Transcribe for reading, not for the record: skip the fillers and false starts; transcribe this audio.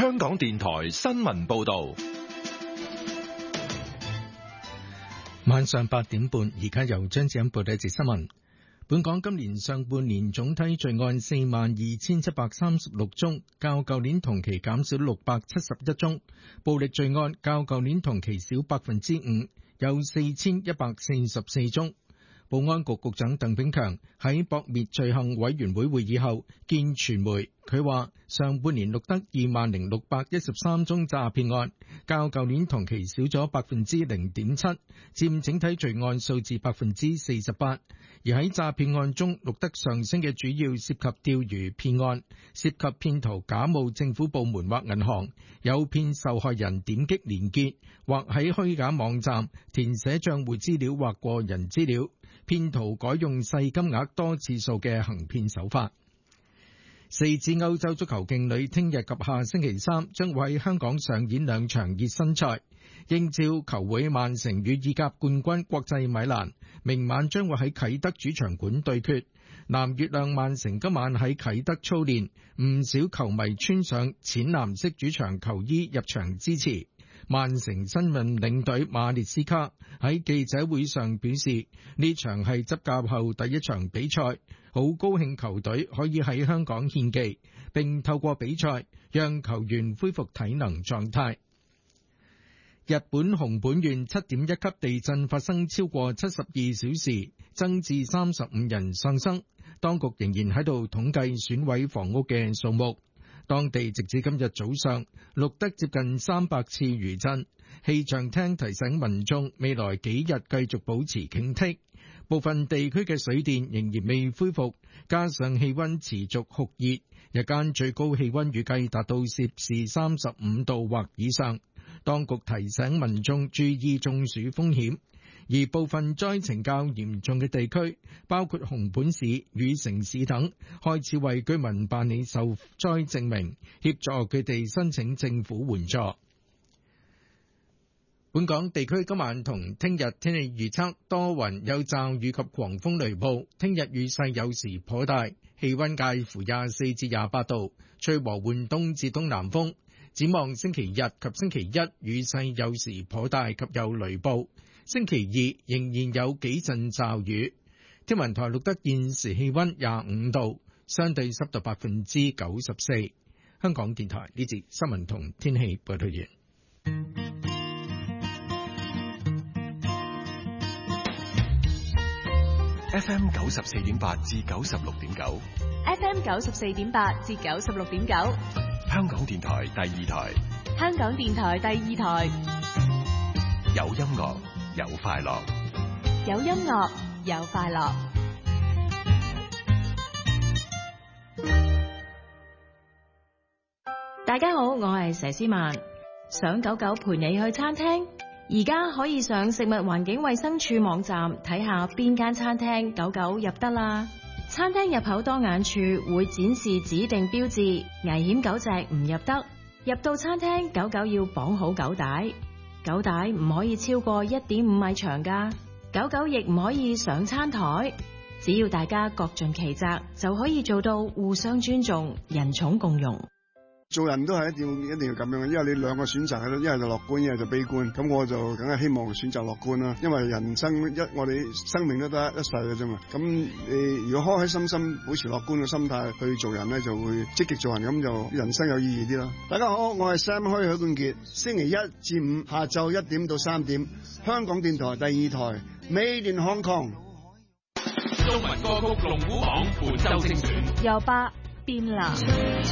香港電台新聞報道。 晚上8點半，而家由張子欣報道一節新聞。本港今年上半年總體罪案42,736宗，較舊年同期減少671宗；暴力罪案較舊年同期少5%，有4144宗。保安局局長鄧炳強喺撲滅罪行委員會會議後見傳媒，佢話上半年錄得20,613宗詐騙案，較舊年同期少咗0.7%，佔整體罪案數字48%。而喺詐騙案中錄得上升嘅主要涉及釣魚騙案，涉及騙徒假冒政府部門或銀行，誘騙受害人點擊連結或喺虛假網站填寫賬戶資料或個人資料，騙徒改用細金額多次數嘅行騙手法。4支歐洲足球勁旅聽日及下星期三將會喺香港上演2場熱身賽。英超球會曼城與意甲冠軍國際米蘭明晚將會喺啟德主場館對決。藍月亮曼城今晚喺啟德操練，唔少球迷穿上淺藍色主場球衣入場支持。曼城新任領隊馬列斯卡喺記者會上表示，呢場係執教後第一場比賽，好高興球隊可以喺香港獻技，並透過比賽讓球員恢復體能狀態。日本熊本縣7.1級地震發生超過72小時，增至35人喪生。當局仍然喺度統計損毀房屋嘅數目。當地直至今日早上錄得接近300次餘震。氣象廳提醒民眾未來幾日繼續保持警惕。部分地區嘅水電仍然未恢復，加上氣溫持續酷熱，日間最高氣溫預計達到攝氏35度或以上。當局提醒民眾注意中暑風險，而部分災情較嚴重嘅地區，包括熊本市、與城市等，開始為居民辦理受災證明，協助佢哋申請政府援助。本港地區今晚同聽日天氣預測多雲，有驟雨及狂風雷暴，聽日雨勢有時頗大，氣溫介乎24至28度，吹和緩東至東南風。展望星期日及星期一雨勢有時頗大及有雷暴，星期二仍然有幾陣驟雨。天文台錄得現時氣溫25度，相對濕度94%。香港電台呢節新聞同天氣報道完。 FM 94.8至96.9 ，FM 94.8至96.9， 香港電台第二台， 香港電台第二台， 有音樂有快樂， 有音樂有快樂。 大家好，我係佘詩曼。想狗狗陪你去餐廳，而家可以上食物環境衛生署網站睇下邊間餐廳狗狗入得啦。餐廳入口當眼處會展示指定標誌，危險狗隻唔入得。入到餐廳，狗狗要綁好狗帶，狗帶唔可以超過1.5米長㗎。狗狗亦唔可以上餐台。只要大家各盡其責，就可以做到互相尊重、人寵共融。 做人都係一定要咁樣嘅，因為你兩個選擇喺度，一係就樂觀，一係就悲觀。咁我就梗係希望選擇樂觀啦，因為人生我哋生命都得一世嘅啫嘛。咁你如果開開心心保持樂觀嘅心態去做人咧，就會積極做人，咁就人生有意義啲啦。大家好，我係 Sam 許冠傑，星期1至5下晝1點到3點，香港電台第二台 Made in Hong Kong。 中文歌曲龍虎榜本周精選， 由8變藍。